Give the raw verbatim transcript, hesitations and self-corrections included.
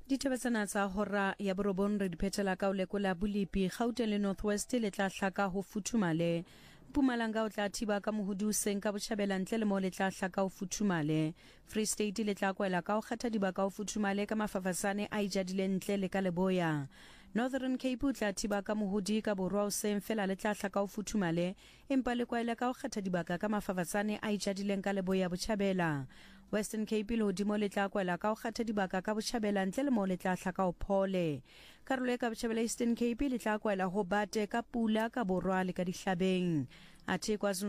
Ditebetsana tsa hora ya borobong re diphethela ka o lekola Bulipi, Gauteng le Northwest le tla hlaka ho futhumale. Mpumalanga o tla thiba ka mohudu seng ka Botjhabela ntle le mo le tla hlaka ho futhumale. Free State le tla kwela ka ho kgetha dibaka ho futhumale ka mafafasane a ijadile ntle le ka Leboya. Northern Cape o tla thiba ka mohudi ka borwa o seng fela le tla hlaka ho futhumale, empa le kwaela ka ho kgetha dibaka ka mafafasane a ijadileng ka Leboya Botjhabela. Western Cape le hodimo le tla kwela ka ho kgetha dibaka ka Botjhabela ntle le mo le tla hlaka ho phole. Karolo e ka Botjhabela Eastern Cape le tla kwela ho bate ka pula ka borwa le ka dihlabeng. Athe KwaZulu